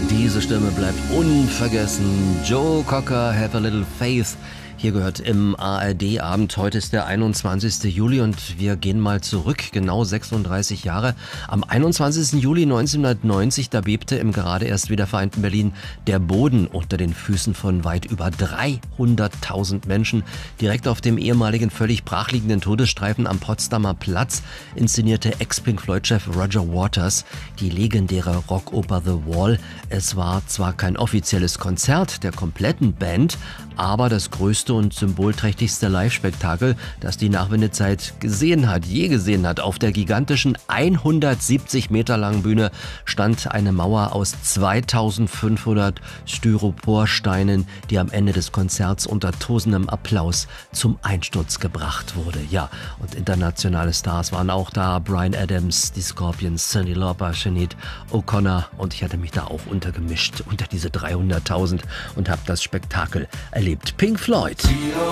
Diese Stimme bleibt unvergessen. Joe Cocker, Have a Little Faith. Hier gehört im ARD-Abend. Heute ist der 21. Juli und wir gehen mal zurück, genau 36 Jahre. Am 21. Juli 1990, da bebte im gerade erst wiedervereinten Berlin der Boden unter den Füßen von weit über 300.000 Menschen. Direkt auf dem ehemaligen völlig brachliegenden Todesstreifen am Potsdamer Platz inszenierte Ex-Pink Floyd-Chef Roger Waters die legendäre Rockoper The Wall. Es war zwar kein offizielles Konzert der kompletten Band, aber das größte und symbolträchtigste Live-Spektakel, das die Nachwendezeit je gesehen hat. Auf der gigantischen 170 Meter langen Bühne stand eine Mauer aus 2500 Styroporsteinen, die am Ende des Konzerts unter tosendem Applaus zum Einsturz gebracht wurde. Ja, und internationale Stars waren auch da. Bryan Adams, die Scorpions, Cyndi Lauper, Sinead O'Connor, und ich hatte mich da auch untergemischt unter diese 300.000 und habe das Spektakel erlebt. Pink Floyd.